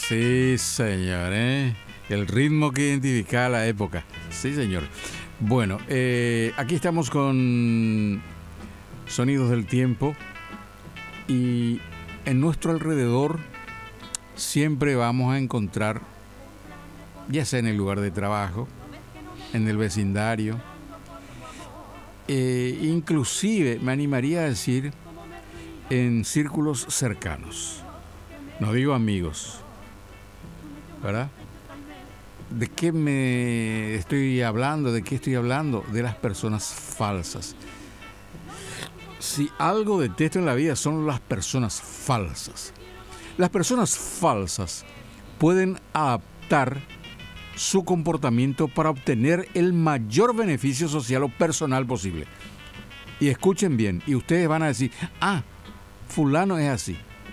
Sí, señor, ¿eh? El ritmo que identifica la época. Sí, señor. Bueno, aquí estamos con Sonidos del Tiempo y en nuestro alrededor siempre vamos a encontrar, ya sea en el lugar de trabajo, en el vecindario, inclusive me animaría a decir en círculos cercanos, no digo amigos, ¿verdad? ¿De qué me estoy hablando? ¿De qué estoy hablando? De las personas falsas. Si algo detesto en la vida son las personas falsas. Las personas falsas pueden adaptar su comportamiento para obtener el mayor beneficio social o personal posible. Y escuchen bien, y ustedes van a decir, fulano es así.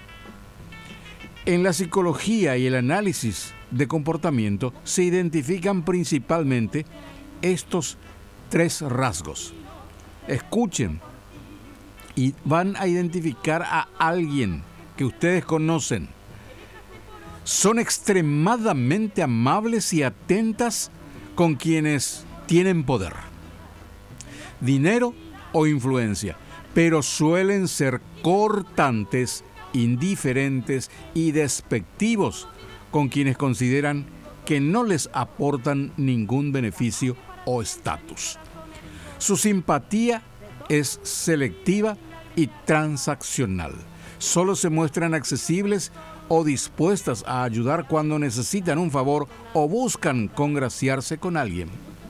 En la psicología y el análisis de comportamiento se identifican principalmente estos tres rasgos. Escuchen y van a identificar a alguien que ustedes conocen. Son extremadamente amables y atentas con quienes tienen poder, dinero o influencia, pero suelen ser cortantes, indiferentes y despectivos con quienes consideran que no les aportan ningún beneficio o estatus. Su simpatía es selectiva y transaccional. Solo se muestran accesibles o dispuestas a ayudar cuando necesitan un favor o buscan congraciarse con alguien.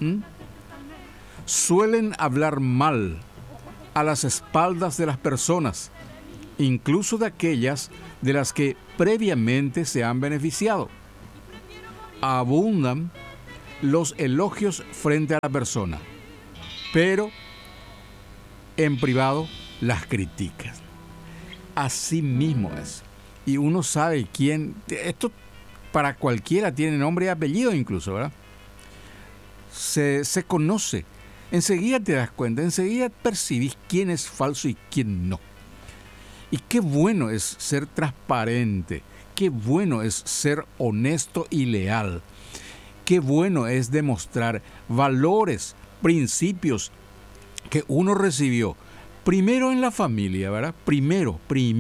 Suelen hablar mal a las espaldas de las personas, incluso de aquellas de las que previamente se han beneficiado. Abundan los elogios frente a la persona, pero en privado las critican. Así mismo es. Y uno sabe quién. Esto para cualquiera tiene nombre y apellido incluso, ¿verdad? Se conoce. Enseguida te das cuenta, enseguida percibís quién es falso y quién no. Y qué bueno es ser transparente, qué bueno es ser honesto y leal, qué bueno es demostrar valores, principios que uno recibió primero en la familia, ¿verdad? Primero.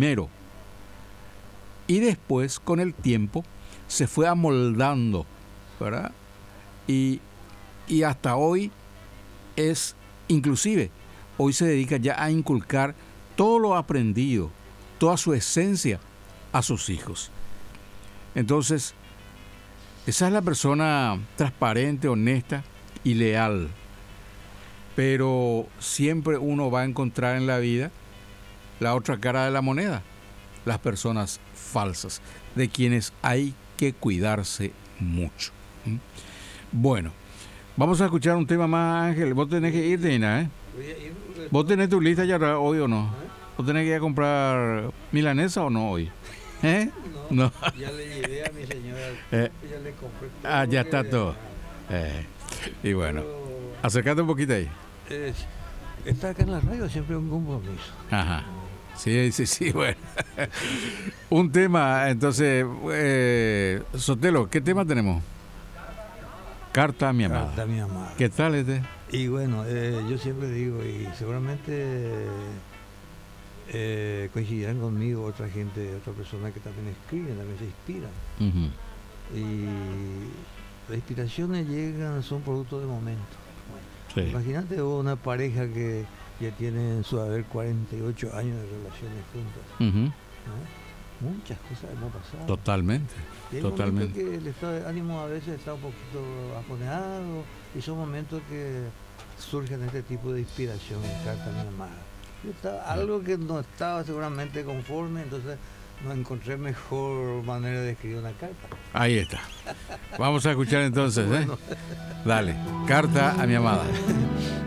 Y después, con el tiempo, se fue amoldando, ¿verdad? Y hasta hoy inclusive, hoy se dedica ya a inculcar todo lo aprendido, toda su esencia a sus hijos. Entonces, esa es la persona transparente, honesta y leal. Pero siempre uno va a encontrar en la vida la otra cara de la moneda, las personas falsas, de quienes hay que cuidarse mucho. Bueno, vamos a escuchar un tema más, Ángel. Vos tenés que ir, Dina, ¿eh? ¿Vos tenés tu lista ya hoy o no? ¿Vos tenés que ir a comprar milanesa o no hoy? No. Ya le llevé a mi señora, ya le compré todo. Ya está todo. Y bueno, acércate un poquito ahí. Estar acá en la radio siempre es un compromiso. Ajá. Sí, bueno. Un tema, entonces, Sotelo, ¿qué tema tenemos? Carta a mi amada. Carta a mi amada. ¿Qué tal este? Y bueno, yo siempre digo, y seguramente coincidirán conmigo otra gente, otras personas que también escriben, también se inspiran. Uh-huh. Y las inspiraciones llegan, son producto de momento. Sí. Imagínate una pareja que ya tiene en su haber 48 años de relaciones juntas. Uh-huh. ¿No? Muchas cosas hemos pasado. Totalmente. Y hay momentos que el estado de ánimo a veces está un poquito bajoneado y son momentos que surgen este tipo de inspiración en Carta a mi amada. Algo que no estaba seguramente conforme, entonces no encontré mejor manera de escribir una carta. Ahí está. Vamos a escuchar entonces, Dale, Carta a mi amada.